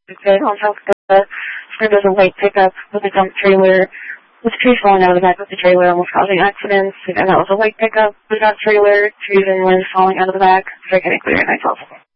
good. On South Dakota, there's a white pickup with a dump trailer, with trees falling out of the back of the trailer, almost causing accidents. And that was a white pickup with a dump trailer, trees and limbs falling out of the back. Very clear, and I